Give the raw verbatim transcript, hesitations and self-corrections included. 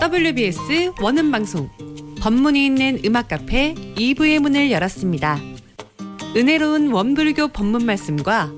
더블유비에스 원음방송 법문이 있는 음악카페 이 부의 문을 열었습니다. 은혜로운 원불교 법문 말씀과